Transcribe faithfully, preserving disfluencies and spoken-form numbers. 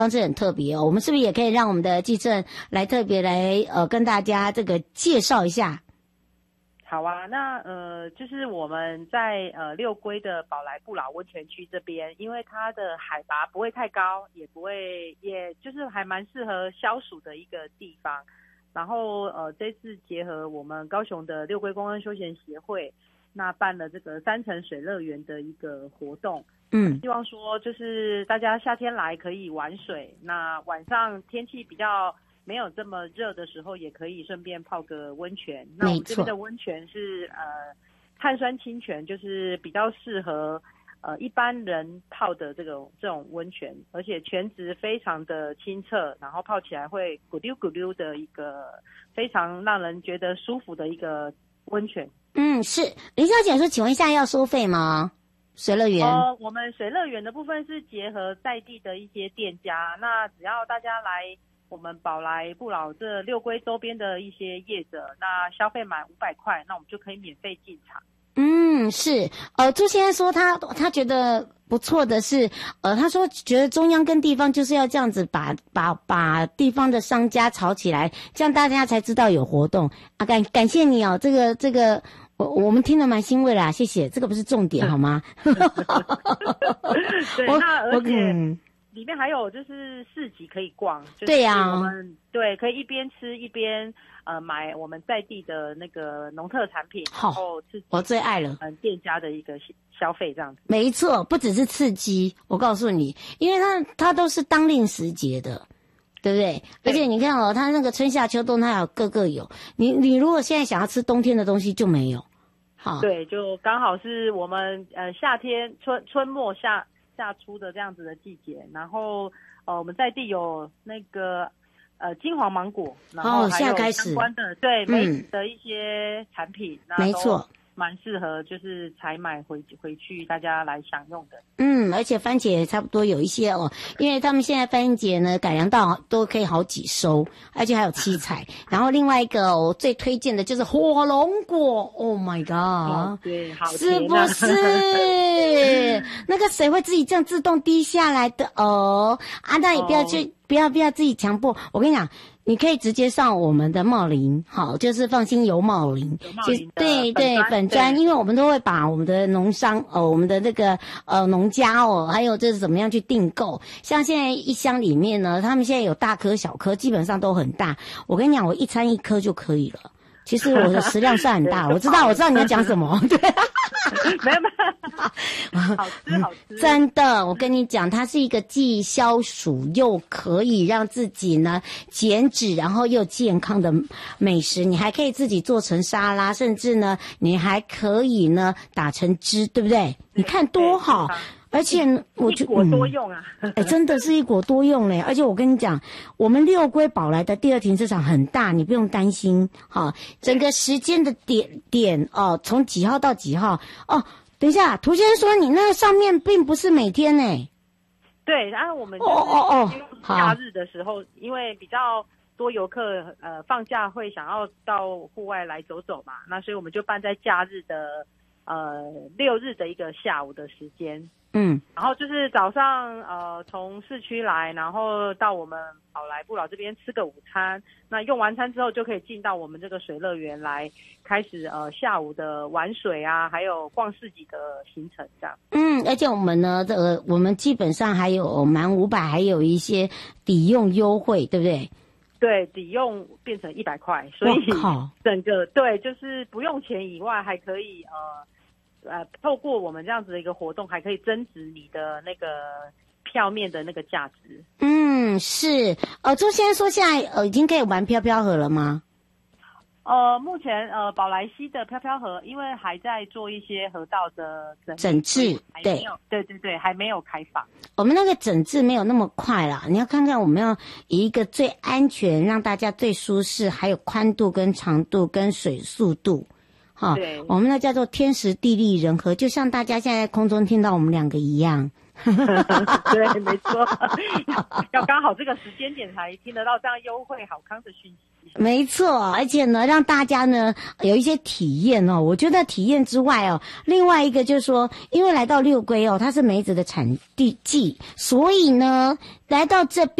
方式很特别哦，我们是不是也可以让我们的纪政来特别来呃跟大家这个介绍一下？ 好啊，那呃就是我们在呃六龟的宝来不老温泉区这边，因为它的海拔不会太高，也不会，也就是还蛮适合消暑的一个地方。然后呃这次结合我们高雄的六龟公安休闲协会，那办了这个三层水乐园的一个活动。嗯，希望说就是大家夏天来可以玩水，那晚上天气比较没有这么热的时候，也可以顺便泡个温泉。那我们这边的温泉是呃碳酸氢泉，就是比较适合呃一般人泡的这种这种温泉，而且泉质非常的清澈，然后泡起来会咕溜咕溜的一个非常让人觉得舒服的一个温泉。 嗯，是林小姐说，请问一下要收费吗？水乐园？ 呃，我们水乐园的部分是结合在地的一些店家，那只要大家来我们宝来不老这六龟周边的一些业者，那消费满五百块，那我们就可以免费进场。 嗯，是。呃，朱先生说他他觉得不错的是，呃，他说觉得中央跟地方就是要这样子把把把地方的商家炒起来，这样大家才知道有活动啊。感感谢你哦，这个这个。我我们听得蛮欣慰啦，谢谢。这个不是重点好吗？ 对，那而且里面还有就是市集可以逛，就是、 对呀、啊， 我们对可以一边吃一边呃买我们在地的那个农特产品，然后刺激我最爱了， 嗯，店家的一个消费这样子。 没错，不只是刺激，我告诉你，因为它它都是当令时节的。对不对？而且你看哦，它那个春夏秋冬它有各个有。你你如果现在想要吃冬天的东西就没有。好， 对，就刚好是我们呃夏天春春末夏夏初的这样子的季节，然后呃我们在地有那个呃金黄芒果，然后还有相关的、哦、对梅子的一些产品， 嗯、没错。 蛮适合就是采买回回去大家来享用的。 嗯，而且番茄也差不多有一些哦，因为他们现在番茄呢改良到都可以好几收，而且还有七彩。然后另外一个我、哦、最推荐的就是火龙果 ，Oh my god，、 哦、对，好是不是？那个水会自己这样自动滴下来的哦。啊，那也不要去、哦，不要不要自己强迫。我跟你讲。你可以直接上我们的茂林，好，就是放心游茂林，对对，本专，因为我们都会把我们的农商，呃，我们的那个呃农家哦，还有这是怎么样去订购。像现在一箱里面呢，他们现在有大颗小颗，基本上都很大。我跟你讲，我一餐一颗就可以了。其实我的食量算很大，我知道，我知道你要讲什么，对。 没有没有，好吃好吃。 真的，我跟你讲，它是一个既消暑又可以让自己呢减脂，然后又健康的美食。你还可以自己做成沙拉，甚至呢，你还可以呢打成汁，对不对？你看多好。而且我就一果多用啊， 哎、嗯欸，真的是一果多用嘞！而且我跟你讲，我们六龟宝来的第二停车场很大，你不用担心。好，整个时间的点点哦，从几号到几号哦？等一下，涂先生说你那个上面并不是每天呢。 对，然后我们就是假日的时候，哦哦哦因为比较多游客呃放假会想要到户外来走走嘛，那所以我们就办在假日的呃六日的一个下午的时间。嗯，然后就是早上呃从市区来，然后到我们宝来不老这边吃个午餐，那用完餐之后就可以进到我们这个水乐园来开始呃下午的玩水啊，还有逛市集的行程这样。 嗯，而且我们呢这个我们基本上还有满五百，还有一些抵用优惠，对不对？ 对，抵用变成一百块，所以整个对就是不用钱以外，还可以呃。呃，透过我们这样子的一个活动，还可以增值你的那个票面的那个价值。嗯， 是。呃，周先生说现在呃已经可以玩飘飘河了吗？ 呃，目前呃宝来溪的飘飘河，因为还在做一些河道的整整治，对， 对对对，还没有开放。 我们那个整治没有那么快啦，你要看看我们要以一个最安全、让大家最舒适，还有宽度跟长度跟水速度。好，我们那叫做天时地利人和，就像大家现在空中听到我们两个一样。 对，没错，要刚好这个时间点才听得到这样优惠好康的讯息。 没错，而且呢，让大家呢有一些体验哦。我觉得体验之外哦，另外一个就是说，因为来到六龟哦，它是梅子的产地季，所以呢，来到这边。